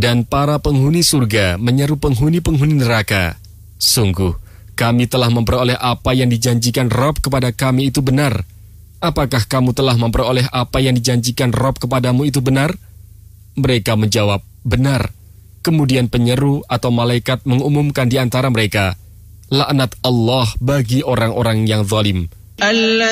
Dan para penghuni surga menyeru penghuni-penghuni neraka, "Sungguh, kami telah memperoleh apa yang dijanjikan Rabb kepada kami itu benar. Apakah kamu telah memperoleh apa yang dijanjikan Rabb kepadamu itu benar?" Mereka menjawab, "Benar." Kemudian penyeru atau malaikat mengumumkan di antara mereka, "Laknat Allah bagi orang-orang yang zalim."